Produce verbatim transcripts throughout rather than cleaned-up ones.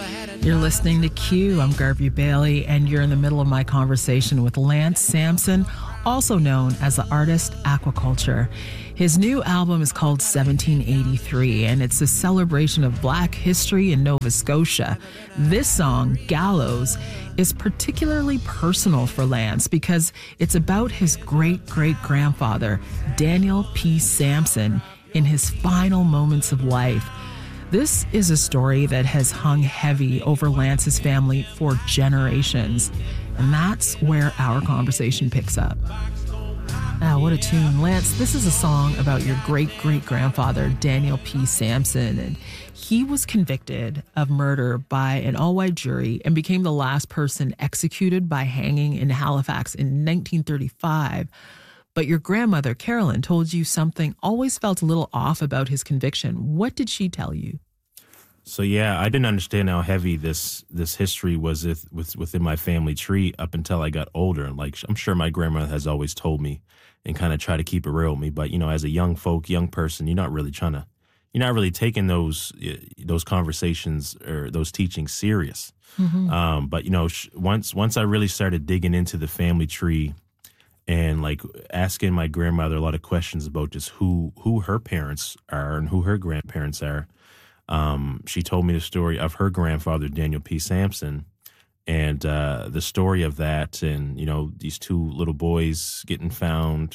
You're listening to Q. I'm Garvey Bailey, and you're in the middle of my conversation with Lance Sampson, also known as the artist Aquaculture. His new album is called seventeen eighty-three, and it's a celebration of Black history in Nova Scotia. This song, Gallows, is particularly personal for Lance because it's about his great-great-grandfather, Daniel P. Sampson, in his final moments of life. This is a story that has hung heavy over Lance's family for generations, and that's where our conversation picks up. Ah, what a tune. Lance, this is a song about your great-great-grandfather, Daniel P. Sampson, and he was convicted of murder by an all-white jury and became the last person executed by hanging in Halifax in nineteen thirty-five. But your grandmother, Carolyn, told you something always felt a little off about his conviction. What did she tell you? So, yeah, I didn't understand how heavy this this history was with, with, within my family tree up until I got older. Like, I'm sure my grandmother has always told me and kind of try to keep it real with me. But, you know, as a young folk, young person, you're not really trying to, you're not really taking those those conversations or those teachings serious. Mm-hmm. Um, but, you know, once once I really started digging into the family tree, and like asking my grandmother a lot of questions about just who who her parents are and who her grandparents are. Um, she told me the story of her grandfather, Daniel P. Sampson, and uh, the story of that, and you know these two little boys getting found,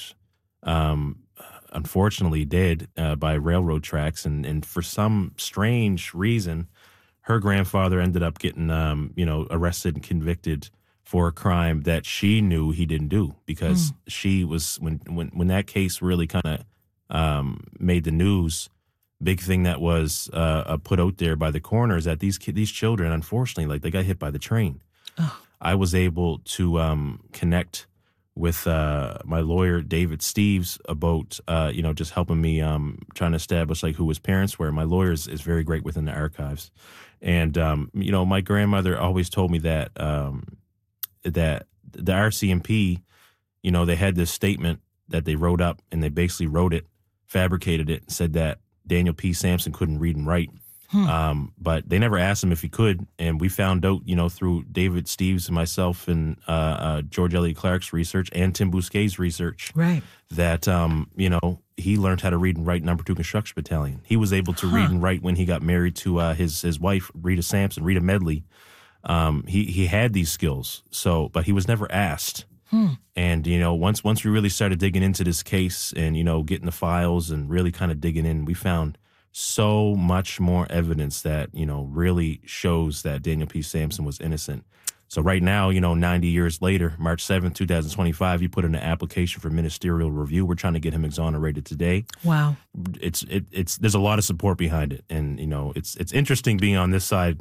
um, unfortunately dead uh, by railroad tracks, and and for some strange reason, her grandfather ended up getting um, you know arrested and convicted for a crime that she knew he didn't do, because mm. she was, when when when that case really kind of um, made the news, big thing that was uh, put out there by the coroner is that these these children, unfortunately, like they got hit by the train. Oh. I was able to um, connect with uh, my lawyer, David Steves, about, uh, you know, just helping me um, trying to establish like who his parents were. My lawyer is, is very great within the archives. And, um, you know, my grandmother always told me that, um, that the R C M P, you know, they had this statement that they wrote up, and they basically wrote it, fabricated it, and said that Daniel P. Sampson couldn't read and write. Hmm. Um, but they never asked him if he could. And we found out, you know, through David Steves and myself and uh, uh, George Elliott Clark's research and Tim Bousquet's research, right, that, um, you know, he learned how to read and write in Number Two Construction Battalion. He was able to huh. read and write when he got married to uh, his his wife, Rita Sampson, Rita Medley. Um, he, he had these skills, so, but he was never asked. Hmm. And, you know, once, once we really started digging into this case and, you know, getting the files and really kind of digging in, we found so much more evidence that, you know, really shows that Daniel P. Sampson was innocent. So right now, you know, ninety years later, March seventh, twenty twenty-five, you put in an application for ministerial review. We're trying to get him exonerated today. Wow. It's, it, it's, there's a lot of support behind it. And, you know, it's, it's interesting being on this side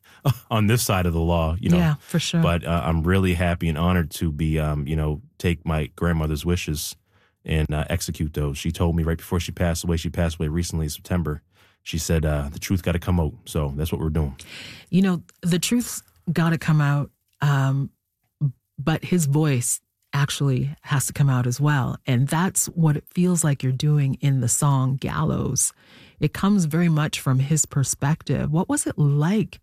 on this side of the law, you know. Yeah, for sure. But uh, I'm really happy and honored to be, um, you know, take my grandmother's wishes and uh, execute those. She told me right before she passed away, she passed away recently in September, she said, uh, the truth got to come out. So that's what we're doing. You know, the truth's got to come out, um, but his voice actually has to come out as well. And that's what it feels like you're doing in the song Gallows. It comes very much from his perspective. What was it like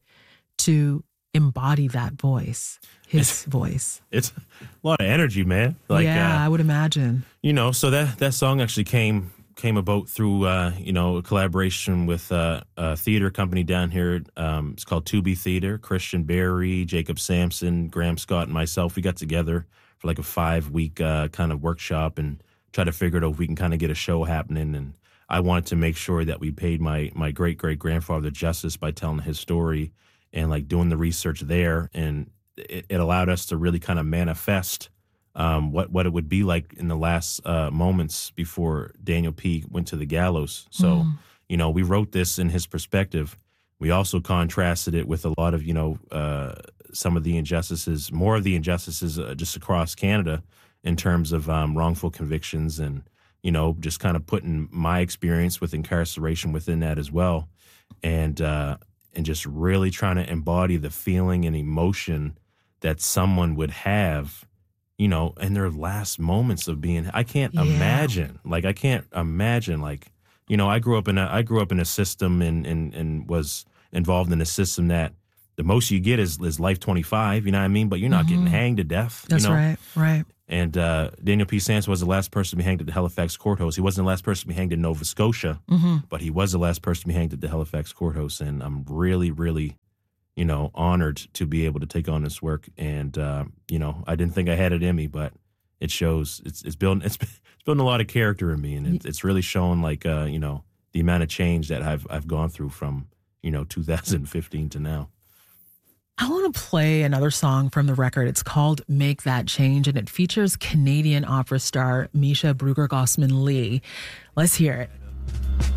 to embody that voice, his it's, voice? It's a lot of energy, man. Like, yeah, uh, I would imagine. You know, so that, that song actually came came about through, uh, you know, a collaboration with uh, a theater company down here. Um, it's called To Be Theater. Christian Berry, Jacob Sampson, Graham Scott, and myself, we got together for like a five-week uh, kind of workshop and try to figure out if we can kind of get a show happening. And I wanted to make sure that we paid my my great-great-grandfather justice by telling his story and like doing the research there. And it, it allowed us to really kind of manifest um, what, what it would be like in the last uh, moments before Daniel P. went to the gallows. So, mm. you know, we wrote this in his perspective. We also contrasted it with a lot of, you know, uh, some of the injustices, more of the injustices uh, just across Canada in terms of um, wrongful convictions and, you know, just kind of putting my experience with incarceration within that as well. And, uh, and just really trying to embody the feeling and emotion that someone would have, you know, in their last moments of being, I can't yeah. imagine, like, I can't imagine, like, you know, I grew up in a, I grew up in a system and, and, and was involved in a system that the most you get is, is life twenty-five, you know what I mean? But you're not mm-hmm. getting hanged to death. That's you know? right, right. And uh, Daniel P. Sansom was the last person to be hanged at the Halifax courthouse. He wasn't the last person to be hanged in Nova Scotia, mm-hmm. but he was the last person to be hanged at the Halifax courthouse. And I'm really, really, you know, honored to be able to take on this work. And, uh, you know, I didn't think I had it in me, but it shows. It's it's building it's, it's building a lot of character in me. And it, it's really showing, like, uh, you know, the amount of change that I've I've gone through from, you know, two thousand fifteen to now. I want to play another song from the record. It's called Make That Change, and it features Canadian opera star Misha Brueggergosman Lee. Let's hear it.